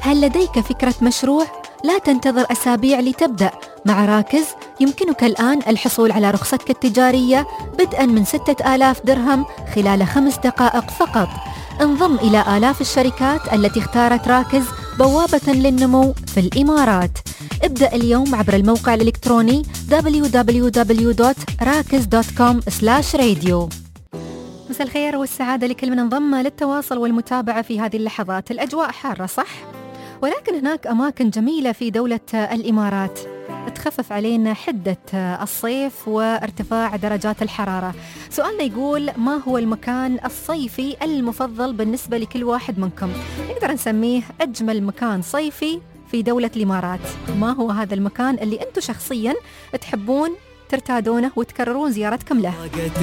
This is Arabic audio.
هل لديك فكرة مشروع؟ لا تنتظر أسابيع لتبدأ. مع راكز يمكنك الآن الحصول على رخصتك التجارية بدءا من 6000 درهم خلال 5 دقائق فقط. انضم إلى آلاف الشركات التي اختارت راكز بوابة للنمو في الإمارات. ابدأ اليوم عبر الموقع الإلكتروني www.rakz.com/radio. مساء الخير والسعادة لكل من انضم للتواصل والمتابعة في هذه اللحظات. الأجواء حارة صح؟ ولكن هناك أماكن جميلة في دولة الإمارات تخفف علينا حدة الصيف وارتفاع درجات الحرارة. سؤالنا يقول: ما هو المكان الصيفي المفضل بالنسبة لكل واحد منكم؟ نقدر نسميه أجمل مكان صيفي في دولة الإمارات. ما هو هذا المكان اللي أنتم شخصيا تحبون ترتادونه وتكررون زيارتكم له؟